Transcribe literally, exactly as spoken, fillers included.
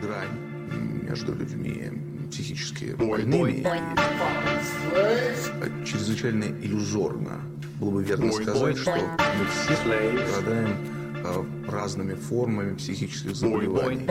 грань между людьми психически больными и чрезвычайно иллюзорно. Было бы верно сказать, что мы все страдаем а, разными формами психических заболеваний.